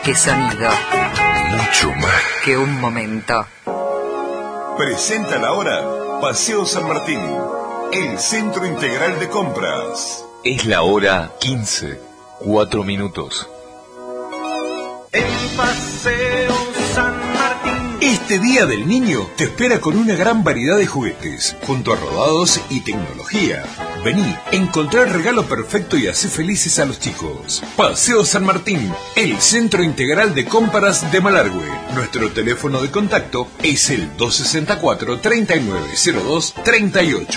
que sonido. Mucho más que un momento. Presenta la hora Paseo San Martín, el centro integral de compras. Es la hora 15, 4 minutos. El Paseo San Martín. Este Día del Niño te espera con una gran variedad de juguetes, junto a rodados y tecnología. Vení, encontrá el regalo perfecto y hacé felices a los chicos. Paseo San Martín, el centro integral de compras de Malargüe. Nuestro teléfono de contacto es el 264-3902-38.